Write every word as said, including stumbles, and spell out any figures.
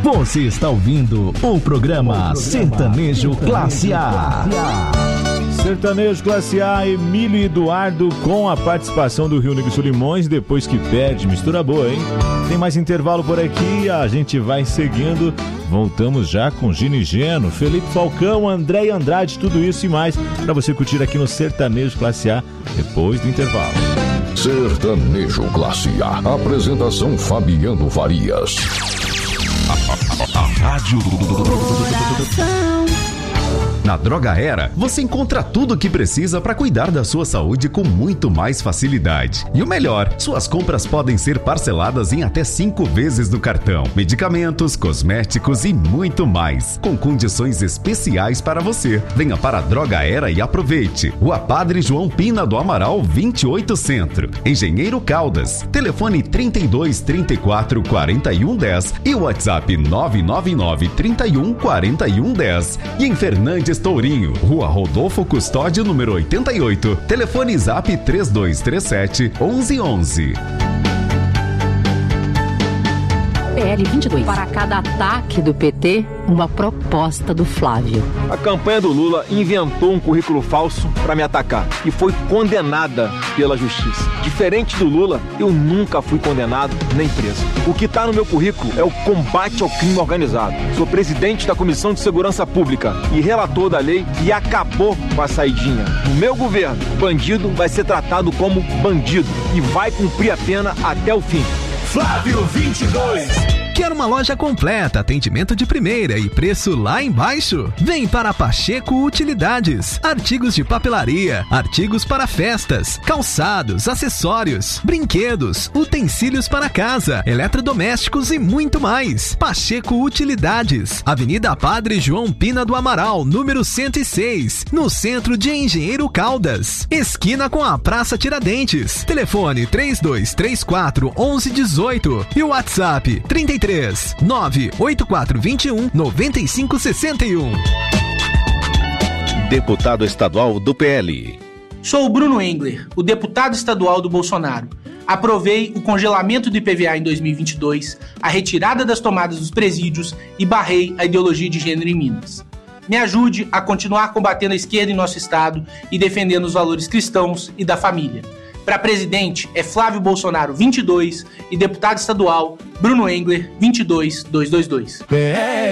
Você está ouvindo o programa Sertanejo Classe A. Sertanejo Classe A, Emílio e Eduardo com a participação do Rio Negro Solimões, depois que perde, mistura boa, hein? Tem mais intervalo por aqui, a gente vai seguindo. Voltamos já com Gino e Geno, Felipe Falcão, André e Andrade, tudo isso e mais para você curtir aqui no Sertanejo Classe A depois do intervalo. Sertanejo Classe A. Apresentação Fabiano Farias. A rádio do coração. Na Droga Era, você encontra tudo o que precisa para cuidar da sua saúde com muito mais facilidade. E o melhor, suas compras podem ser parceladas em até cinco vezes no cartão. Medicamentos, cosméticos e muito mais, com condições especiais para você. Venha para a Droga Era e aproveite. Rua Padre João Pina do Amaral, vinte e oito Centro, Engenheiro Caldas. Telefone trinta e dois, trinta e quatro, quarenta e um, dez e o WhatsApp nove nove nove, trinta e um, quarenta e um, dez. E em Fernandes Tourinho, Rua Rodolfo Custódio, número oitenta e oito. Telefone Zap três dois três sete, onze onze. P L vinte e dois. Para cada ataque do P T, uma proposta do Flávio. A campanha do Lula inventou um currículo falso para me atacar e foi condenada pela justiça. Diferente do Lula, eu nunca fui condenado nem preso. O que está no meu currículo é o combate ao crime organizado. Sou presidente da Comissão de Segurança Pública e relator da lei que acabou com a saidinha. No meu governo, bandido vai ser tratado como bandido e vai cumprir a pena até o fim. Flávio vinte e dois. Quer uma loja completa, atendimento de primeira e preço lá embaixo? Vem para Pacheco Utilidades. Artigos de papelaria, artigos para festas, calçados, acessórios, brinquedos, utensílios para casa, eletrodomésticos e muito mais. Pacheco Utilidades, Avenida Padre João Pina do Amaral, número cento e seis, no centro de Engenheiro Caldas, esquina com a Praça Tiradentes. Telefone três dois três quatro, onze dezoito e o WhatsApp trinta e três, nove oito quatro dois um, nove cinco seis um. Deputado estadual do P L. Sou o Bruno Engler, o deputado estadual do Bolsonaro. Aprovei o congelamento do I P V A em dois mil e vinte e dois, a retirada das tomadas dos presídios e barrei a ideologia de gênero em Minas. Me ajude a continuar combatendo a esquerda em nosso estado e defendendo os valores cristãos e da família. Para presidente é Flávio Bolsonaro vinte e dois e deputado estadual Bruno Engler vinte e dois, duzentos e vinte e dois.